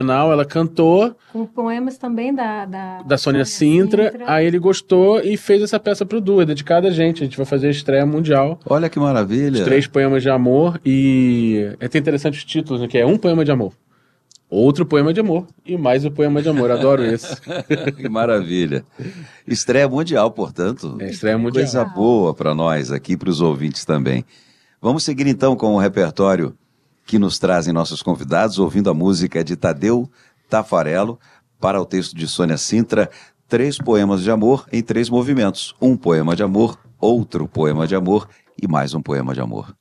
ela cantou, Com poemas também da Sônia Sintra, aí ele gostou e fez essa peça pro Du, é dedicada a gente vai fazer a estreia mundial. Olha que maravilha. Os 3 poemas de amor, e é até interessante os títulos, né, que é um poema de amor, outro poema de amor e mais um poema de amor, adoro isso. Que maravilha. Estreia mundial, portanto. Estreia mundial. Coisa boa para nós aqui, para os ouvintes também. Vamos seguir então com o repertório que nos trazem nossos convidados, ouvindo a música de Tadeu Tafarello, para o texto de Sônia Sintra, 3 poemas de amor em 3 movimentos. Um poema de amor, outro poema de amor e mais um poema de amor.